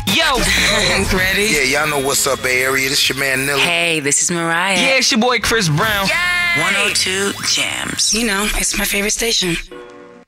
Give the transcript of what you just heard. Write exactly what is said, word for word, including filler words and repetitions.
Yo! Ready? Yeah, y'all know what's up, Bay Area. This your man, Nilla. Hey, this is Mariah. Yeah, it's your boy Chris Brown. one oh two Jams. You know, it's my favorite station.